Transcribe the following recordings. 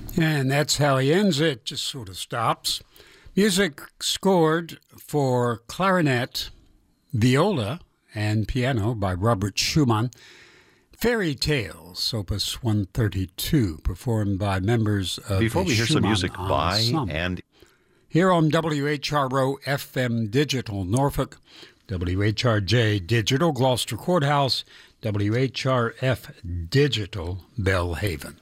And that's how he ends it, just sort of stops. Music scored for clarinet, viola, and piano by Robert Schumann. Fairy Tales, Opus 132, performed by members of Before the we hear some Schumann music by Ensemble. and Here on WHRO FM Digital Norfolk, WHRJ Digital Gloucester Courthouse, WHRF Digital Belhaven.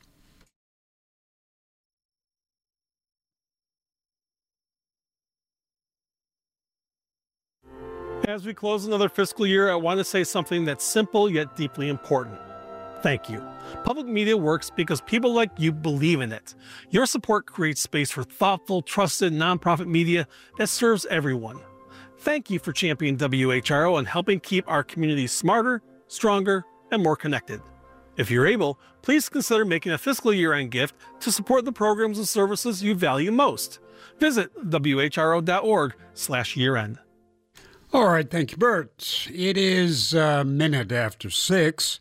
As we close another fiscal year, I want to say something that's simple yet deeply important. Thank you. Public media works because people like you believe in it. Your support creates space for thoughtful, trusted, nonprofit media that serves everyone. Thank you for championing WHRO and helping keep our community smarter, stronger, and more connected. If you're able, please consider making a fiscal year-end gift to support the programs and services you value most. Visit whro.org/year-end. All right, thank you, Bert. It is a minute after 6.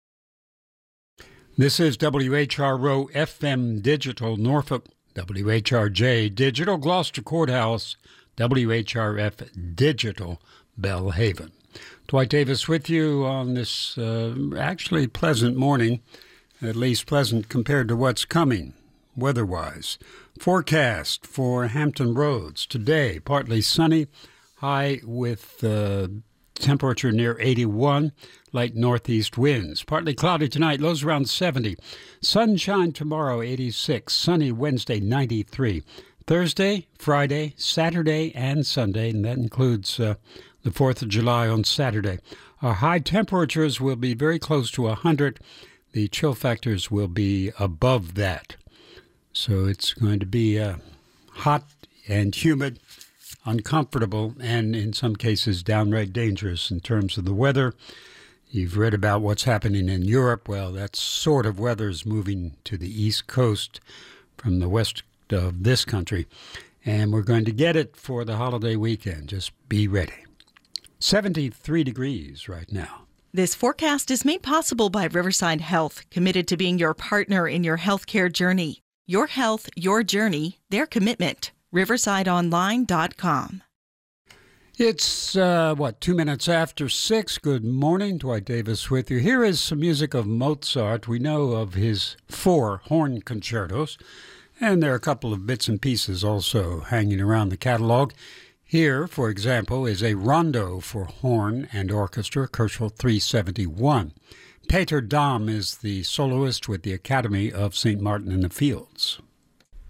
This is WHRO FM Digital Norfolk, WHRJ Digital Gloucester Courthouse, WHRF Digital Belhaven. Dwight Davis with you on this actually pleasant morning, at least pleasant compared to what's coming weather-wise. Forecast for Hampton Roads today, partly sunny, high with temperature near 81, light northeast winds. Partly cloudy tonight, lows around 70. Sunshine tomorrow, 86. Sunny Wednesday, 93. Thursday, Friday, Saturday, and Sunday, and that includes the 4th of July on Saturday. Our high temperatures will be very close to 100. The chill factors will be above that. So it's going to be hot and humid, uncomfortable, and in some cases downright dangerous in terms of the weather. You've read about what's happening in Europe. Well, that sort of weather is moving to the East Coast from the west of this country, and we're going to get it for the holiday weekend. Just be ready. 73 degrees right now. This forecast is made possible by Riverside Health, committed to being your partner in your healthcare journey. Your health, your journey, their commitment. RiversideOnline.com. It's, 2 minutes after 6. Good morning. Dwight Davis with you. Here is some music of Mozart. We know of his 4 horn concertos, and there are a couple of bits and pieces also hanging around the catalog. Here, for example, is a rondo for horn and orchestra, Kochel 371. Peter Dahm is the soloist with the Academy of St. Martin in the Fields.